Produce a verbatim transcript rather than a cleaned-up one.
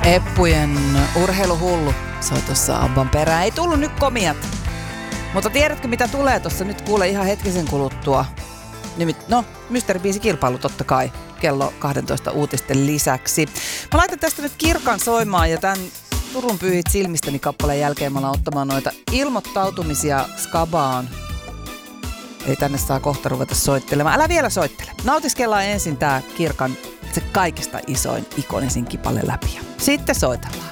Eppujen urheiluhullu soi tuossa Abban perään. Ei tullut nyt komiat. Mutta tiedätkö mitä tulee tuossa nyt kuule ihan hetkisen kuluttua? Nimit, no, mysteeribiisikilpailu totta kai. Kello kaksitoista uutisten lisäksi. Mä laitan tästä nyt Kirkan soimaan ja tämän Turun pyyhit silmistäni kappaleen jälkeen mä alan ottamaan noita ilmoittautumisia Skabaan. Ei tänne saa kohta ruveta soittelemaan. Älä vielä soittele. Nautiskellaan ensin tää Kirkan se kaikista isoin ikonisin kipale läpi. Sitten soitellaan.